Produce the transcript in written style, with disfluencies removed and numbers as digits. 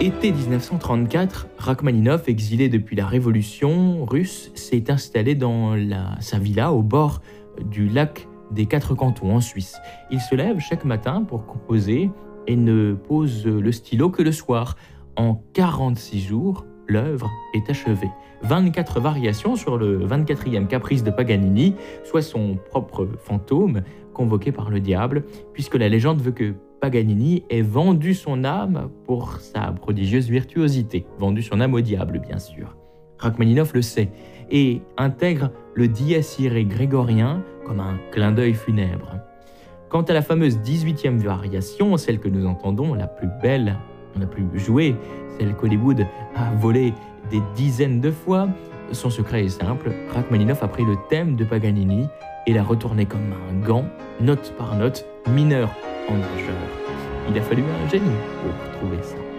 Été 1934, Rachmaninov, exilé depuis la révolution russe, s'est installé dans sa villa au bord du lac des Quatre Cantons en Suisse. Il se lève chaque matin pour composer et ne pose le stylo que le soir. En 46 jours, l'œuvre est achevée. 24 variations sur le 24e caprice de Paganini, soit son propre fantôme convoqué par le diable, puisque la légende veut que Paganini ait vendu son âme pour sa prodigieuse virtuosité. Vendu son âme au diable, bien sûr. Rachmaninov le sait et intègre le dies irae grégorien comme un clin d'œil funèbre. Quant à la fameuse 18e variation, celle que nous entendons, la plus belle, la plus jouée, celle qu'Hollywood a volée des dizaines de fois, son secret est simple. Rachmaninov a pris le thème de Paganini et l'a retourné comme un gant, note par note, mineur en majeur. Il a fallu un génie pour trouver ça.